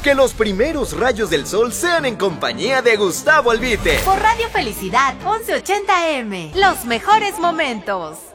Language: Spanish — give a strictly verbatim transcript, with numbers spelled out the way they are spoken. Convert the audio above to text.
Que los primeros rayos del sol sean en compañía de Gustavo Albite. Por Radio Felicidad once ochenta A M. Los mejores momentos.